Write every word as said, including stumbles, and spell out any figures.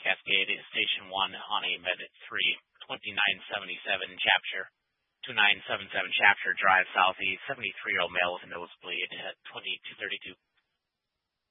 Cascade Station one on a Med three, twenty-nine seventy-seven Chapter, twenty-nine seventy-seven Chapter Drive Southeast, seventy-three-year-old male with a nosebleed at twenty-two thirty-two